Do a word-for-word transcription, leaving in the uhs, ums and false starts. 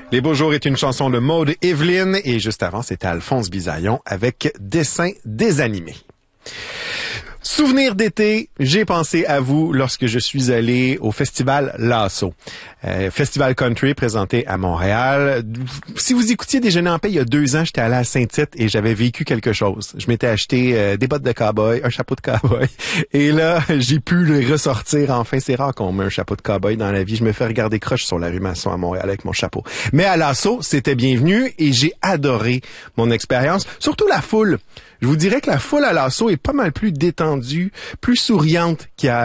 Les Beaux Jours est une chanson de Maude Evelyne et juste avant, c'était Alphonse Bisaillon avec Dessin désanimé. Souvenir d'été, j'ai pensé à vous lorsque je suis allé au festival Lasso. Euh, festival country présenté à Montréal. Si vous écoutiez Déjeuner en paix, il y a deux ans, j'étais allé à Saint-Tite et j'avais vécu quelque chose. Je m'étais acheté euh, des bottes de cow-boy, un chapeau de cow-boy. Et là, j'ai pu le ressortir enfin. C'est rare qu'on met un chapeau de cow-boy dans la vie. Je me fais regarder croche sur la rue Masson à Montréal avec mon chapeau. Mais à Lasso, c'était bienvenu et j'ai adoré mon expérience. Surtout la foule. Je vous dirais que la foule à Lasso est pas mal plus détendue, plus souriante qu'à